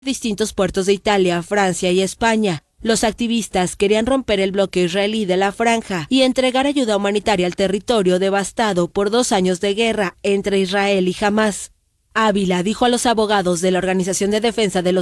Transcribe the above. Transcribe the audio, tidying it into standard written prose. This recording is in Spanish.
distintos puertos de Italia, Francia y España. Los activistas querían romper el bloqueo israelí de la franja y entregar ayuda humanitaria al territorio devastado por 2 años de guerra entre Israel y Hamás. Ávila dijo a los abogados de la Organización de Defensa de los